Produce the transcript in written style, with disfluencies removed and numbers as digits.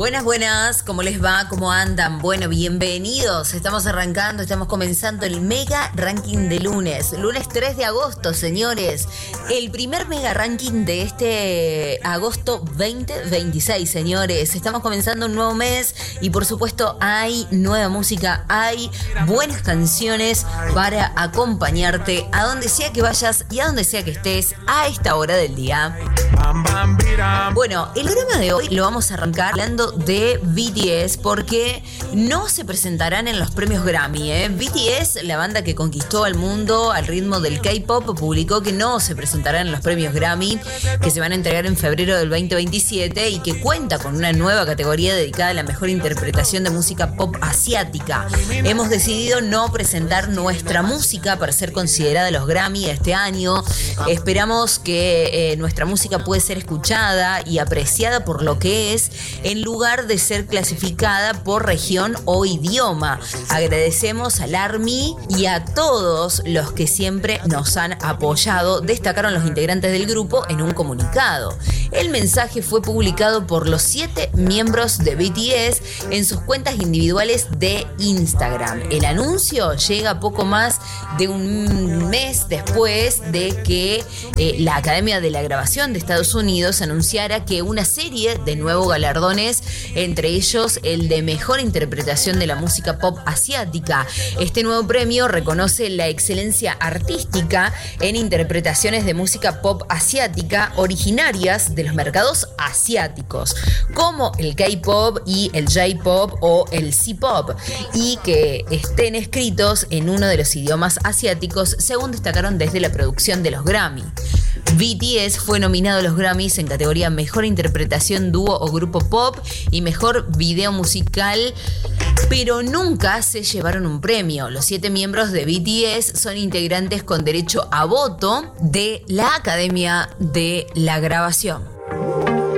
Buenas, ¿cómo les va? ¿Cómo andan? Bueno, bienvenidos. Estamos arrancando, estamos comenzando el Mega Ranking de lunes 3 de agosto, señores. El primer Mega Ranking de este agosto 2026, señores. Estamos comenzando un nuevo mes y por supuesto hay nueva música, hay buenas canciones para acompañarte a donde sea que vayas y a donde sea que estés a esta hora del día. Bueno, el programa de hoy lo vamos a arrancar hablando de BTS porque no se presentarán en los premios Grammy, BTS, la banda que conquistó al mundo al ritmo del K-pop, publicó que no se presentarán en los premios Grammy que se van a entregar en febrero del 2027 y que cuenta con una nueva categoría dedicada a la mejor interpretación de música pop asiática. Hemos decidido no presentar nuestra música para ser considerada los Grammy este año. Esperamos que nuestra música puede ser escuchada y apreciada por lo que es, en lugar de ser clasificada por región o idioma. Agradecemos al ARMY y a todos los que siempre nos han apoyado, destacaron los integrantes del grupo en un comunicado. El mensaje fue publicado por los 7 miembros de BTS en sus cuentas individuales de Instagram. El anuncio llega poco más de un mes después de que la Academia de la Grabación de Estados Unidos anunciara que una serie de nuevos galardones, entre ellos el de mejor interpretación de la música pop asiática. Este nuevo premio reconoce la excelencia artística en interpretaciones de música pop asiática originarias de los mercados asiáticos, como el K-pop y el J-pop o el C-pop, y que estén escritos en uno de los idiomas asiáticos, según destacaron desde la producción de los Grammy. BTS fue nominado a los Grammys en categoría Mejor Interpretación Dúo o Grupo Pop y Mejor Video Musical, pero nunca se llevaron un premio. Los 7 miembros de BTS son integrantes con derecho a voto de la Academia de la Grabación.